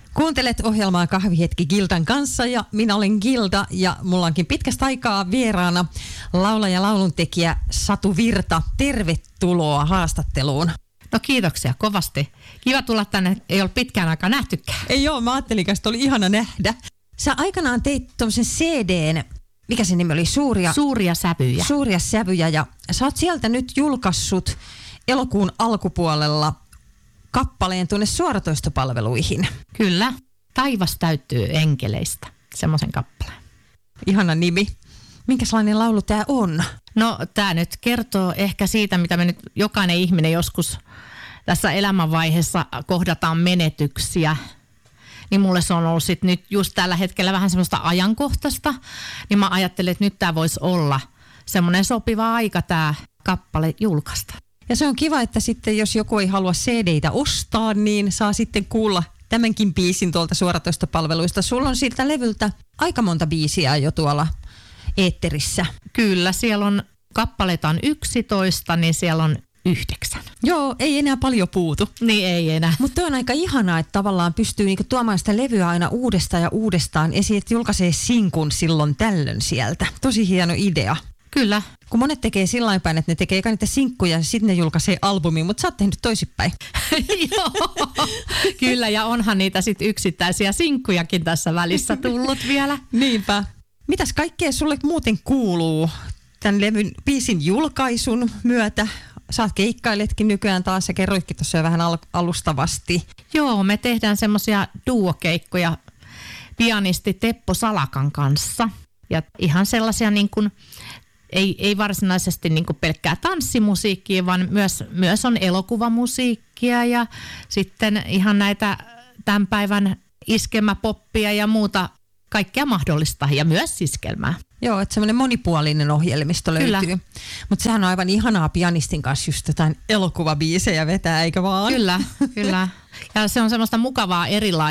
Kuuntelet ohjelmaa Kahvihetki Gildan kanssa ja minä olen Gilda ja mulla onkin pitkästä aikaa vieraana laulaja ja lauluntekijä Satu Virta. Tervetuloa haastatteluun. No kiitoksia kovasti. Kiva tulla tänne, ei ole pitkään aikaa nähtykään. Ei ole, mä ajattelin, että oli ihana nähdä. Sä aikanaan teit tommosen CD:n, mikä se nimi oli? Suuria sävyjä. Suuria sävyjä ja sä oot sieltä nyt julkaissut elokuun alkupuolella kappaleen tuonne suoratoistopalveluihin. Kyllä. Taivas täyttyy enkeleistä. Semmoisen kappaleen. Ihana nimi. Minkälainen laulu tää on? No tää nyt kertoo ehkä siitä, mitä me nyt jokainen ihminen joskus tässä elämänvaiheessa kohdataan menetyksiä. Niin mulle se on ollut sit nyt just tällä hetkellä vähän semmoista ajankohtaista. Niin mä ajattelin, että nyt tää voisi olla semmoinen sopiva aika tää kappale julkaista. Ja se on kiva, että sitten jos joku ei halua CD-tä ostaa, niin saa sitten kuulla tämänkin biisin tuolta suoratoistopalveluista. Sulla on siltä levyltä aika monta biisiä jo tuolla eetterissä. Kyllä, siellä on kappaleita on 11, niin siellä on 9. Joo, ei enää paljon puutu. Niin ei enää. Mutta on aika ihanaa, että tavallaan pystyy niinku tuomaan sitä levyä aina uudestaan ja uudestaan esiin, että julkaisee sinkun silloin tällöin sieltä. Tosi hieno idea. Kyllä. Kun monet tekee sillä päin, että ne tekee eka niitä sinkkuja ja sitten ne julkaisee albumin, mutta sä oot tehnyt toisinpäin. Joo, kyllä ja onhan niitä sitten yksittäisiä sinkkujakin tässä välissä tullut vielä. Niinpä. Mitäs kaikkea sulle muuten kuuluu tämän levyn biisin julkaisun myötä? Sä keikkailetkin nykyään taas ja kerroitkin tuossa jo vähän alustavasti. Joo, me tehdään semmoisia duokeikkoja pianisti Teppo Salakan kanssa. Ja ihan sellaisia niin kuin, ei varsinaisesti niin kuin pelkkää tanssimusiikkia, vaan myös on elokuvamusiikkia ja sitten ihan näitä tämän päivän iskelmäpoppia ja muuta kaikkea mahdollista ja myös iskelmää. Joo, että semmoinen monipuolinen ohjelmisto löytyy. Kyllä. Mutta sehän on aivan ihanaa pianistin kanssa just jotain elokuvabiisejä vetää, eikä vaan? Kyllä, kyllä. Ja se on semmoista mukavaa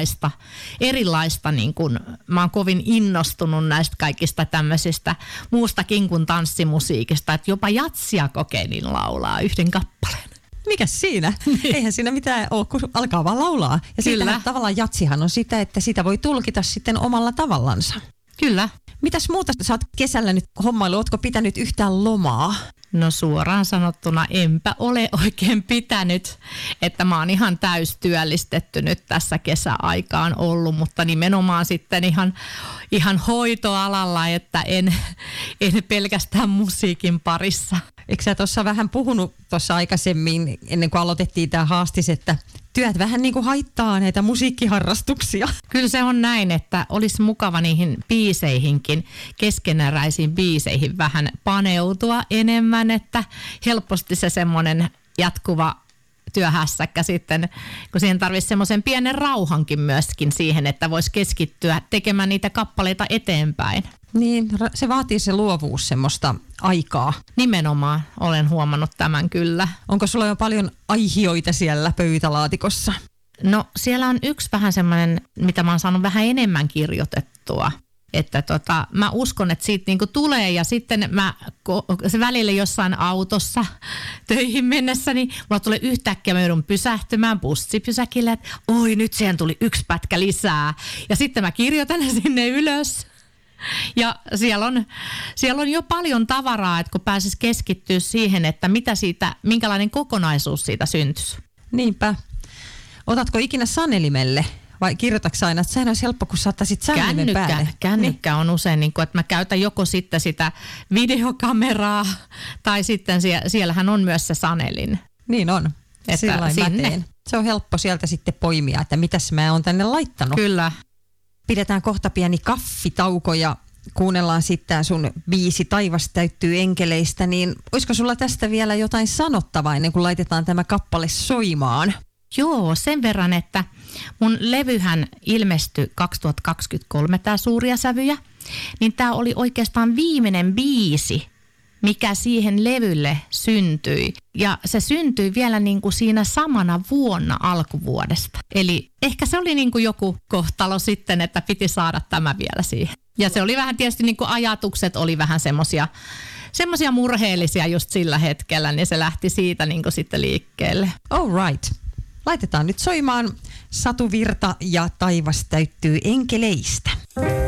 erilaista niin kuin, mä oon kovin innostunut näistä kaikista tämmöisistä muustakin kuin tanssimusiikista, että jopa jatsia kokeilin laulaa yhden kappaleen. Mikäs siinä? Eihän siinä mitään ole, kun alkaa vaan laulaa. Ja siitä tavallaan jatsihan on sitä, että sitä voi tulkita sitten omalla tavallansa. Kyllä. Mitäs muuta sä oot kesällä nyt hommailu? Ootko pitänyt yhtään lomaa? No suoraan sanottuna enpä ole oikein pitänyt, että mä oon ihan täystyöllistetty nyt tässä kesäaikaan ollut, mutta nimenomaan sitten ihan hoitoalalla, että en pelkästään musiikin parissa. Eikö sä tuossa vähän puhunut tuossa aikaisemmin, ennen kuin aloitettiin tämä haastis, että työt vähän niin kuin haittaa näitä musiikkiharrastuksia? Kyllä se on näin, että olisi mukava niihin biiseihinkin, keskeneräisiin biiseihin vähän paneutua enemmän, että helposti se semmoinen jatkuva työhässäkkä sitten, kun siihen tarvitsisi semmoisen pienen rauhankin myöskin siihen, että voisi keskittyä tekemään niitä kappaleita eteenpäin. Niin, se vaatii se luovuus semmoista aikaa. Nimenomaan, olen huomannut tämän kyllä. Onko sulla jo paljon aihioita siellä pöytälaatikossa? No siellä on yksi vähän semmoinen, mitä mä oon saanut vähän enemmän kirjoitettua. Että mä uskon, että siitä niinku tulee ja sitten se välillä jossain autossa töihin mennessä, niin mulla tulee yhtäkkiä, mä joudun pysähtymään bussipysäkille, että oi nyt siihen tuli yksi pätkä lisää. Ja sitten mä kirjoitan ne sinne ylös. Ja siellä on jo paljon tavaraa, että kun pääsisi keskittyä siihen, että minkälainen kokonaisuus siitä syntyisi. Niinpä. Otatko ikinä sanelimelle vai kirjoitatko aina, että sehän olisi helppo, kun saattaisit sanelimen päälle? Kännykkä on usein, niin kuin, että mä käytän joko sitten sitä videokameraa tai sitten siellähän on myös se sanelin. Niin on. Että sinne. Se on helppo sieltä sitten poimia, että mitäs mä oon tänne laittanut. Kyllä. Pidetään kohta pieni kaffitauko ja kuunnellaan sitten sun biisi Taivas täyttyy enkeleistä, niin olisiko sulla tästä vielä jotain sanottavaa ennen kuin laitetaan tämä kappale soimaan? Joo, sen verran, että mun levyhän ilmestyi 2023, tää Suuria sävyjä, niin tää oli oikeastaan viimeinen biisi, mikä siihen levylle syntyi. Ja se syntyi vielä niin kuin siinä samana vuonna alkuvuodesta. Eli ehkä se oli niin kuin joku kohtalo sitten, että piti saada tämä vielä siihen. Ja se oli vähän tietysti niin kuin ajatukset oli vähän semmoisia murheellisia just sillä hetkellä, niin se lähti siitä niin kuin sitten liikkeelle. All right. Laitetaan nyt soimaan Satu Virta ja taivas täyttyy enkeleistä.